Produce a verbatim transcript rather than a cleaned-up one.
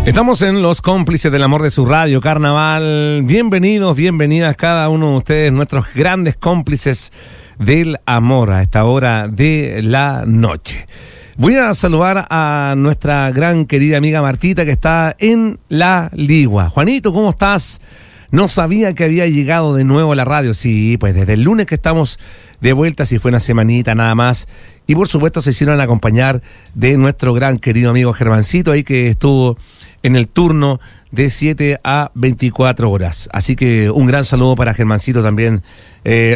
Estamos en Los Cómplices del Amor de su Radio, Carnaval. Bienvenidos, bienvenidas cada uno de ustedes, nuestros grandes cómplices del amor a esta hora de la noche. Voy a saludar a nuestra gran querida amiga Martita, que está en La Ligua. Juanito, ¿cómo estás? No sabía que había llegado de nuevo a la radio. Sí, pues desde el lunes que estamos de vuelta, si fue una semanita nada más. Y por supuesto se hicieron acompañar de nuestro gran querido amigo Germancito, ahí que estuvo en el turno de siete a veinticuatro horas. Así que un gran saludo para Germancito también, eh,